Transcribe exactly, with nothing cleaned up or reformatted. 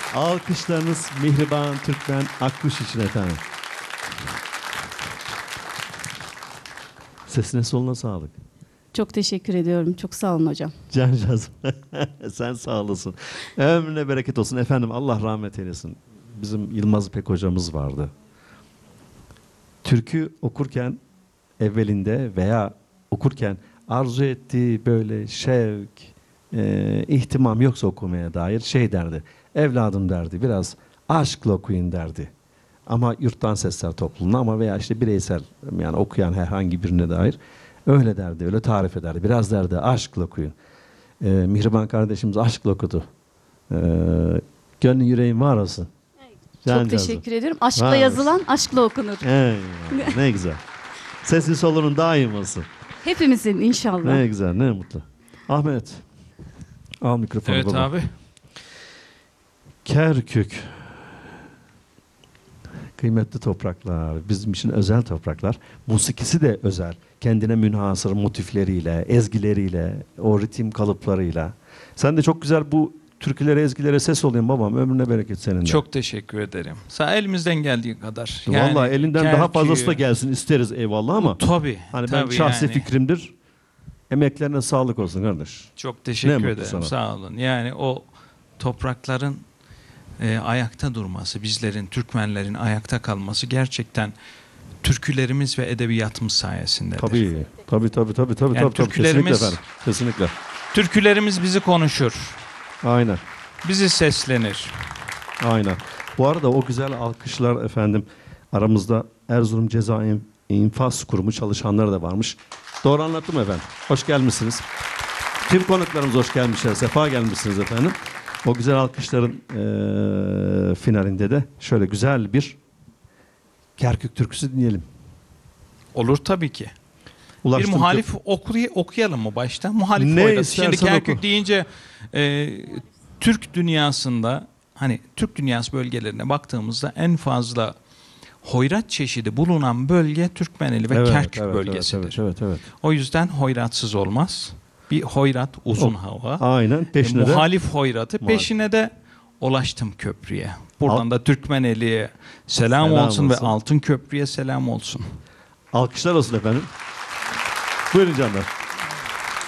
Alkışlarınız Mihriban Türkmen Akkuş için efendim. Sesine soluna sağlık. Çok teşekkür ediyorum. Çok sağ olun hocam. Cancağızım. Sen sağ olasın. Ömrüne bereket olsun. Efendim Allah rahmet eylesin. Bizim Yılmaz İpek hocamız vardı. Türkü okurken evvelinde veya okurken arzu ettiği böyle şevk, e, ihtimam yoksa okumaya dair şey derdi. Evladım derdi, biraz aşkla okuyun derdi. Ama Yurttan Sesler Topluluğu'na ama veya işte bireysel, yani okuyan herhangi birine dair öyle derdi, öyle tarif ederdi. Biraz derdi aşkla okuyun. E, Mihriban kardeşimiz aşkla okudu. E, gönlün yüreğin var olsun. Çok teşekkür ediyorum. Aşkla yazılan aşkla okunur. Eyvallah, ne güzel. Sesin solunun daim olsun. Hepimizin inşallah. Ne güzel, ne mutlu. Ahmet, al mikrofonu. Evet baba. abi. Kerkük. Kıymetli topraklar, bizim için özel topraklar. Musikisi de özel. Kendine münhasır motifleriyle, ezgileriyle, o ritim kalıplarıyla. Sen de çok güzel bu türkülere, ezgilere ses oluyorsun babam. Ömrüne bereket senin de. Çok teşekkür ederim. Sağ elimizden geldiği kadar. Vallahi elinden daha Kerkük'ü- fazlası da gelsin isteriz eyvallah ama. Tabii. Hani ben tabii şahsi yani. fikrimdir. Emeklerine sağlık olsun kardeş. Çok Ne teşekkür mutlu ederim. sana. Sağ olun. Yani o toprakların e, ayakta durması, bizlerin, Türkmenlerin ayakta kalması gerçekten türkülerimiz ve edebiyatımız sayesindedir. Tabii. Tabii tabii tabii tabii Yani tabii. tabii. türkülerimiz- Kesinlikle efendim. Kesinlikle. Türkülerimiz bizi konuşur, Aynen. bizi seslenir. Aynen. Bu arada o güzel alkışlar efendim aramızda Erzurum Ceza İn- İnfaz Kurumu çalışanları da varmış. Doğru anlattım mı efendim? Hoş gelmişsiniz. Tüm konuklarımız hoş gelmişler. Sefa gelmişsiniz efendim. O güzel alkışların eee, finalinde de şöyle güzel bir Kerkük türküsü dinleyelim. Olur tabii ki. Ulaştım bir muhalif okuy okuyalım mı başta? Muhalif Ne hoyrası. Şimdi istersen Kerkük oku. deyince e, Türk dünyasında, hani Türk dünyası bölgelerine baktığımızda en fazla hoyrat çeşidi bulunan bölge Türkmeneli ve Evet, Kerkük evet, bölgesidir. Evet, evet, evet. O yüzden hoyratsız olmaz. Bir hoyrat uzun Oh, hava. Aynen. Peşine E, de muhalif hoyratı. Muhalif. Peşine de Ulaştım Köprü'ye. Buradan Al- da Türkmeneli'ye selam, Selam olsun, olsun. ve Altın Köprü'ye selam olsun. alkışlar olsun efendim. Buyurun canlar.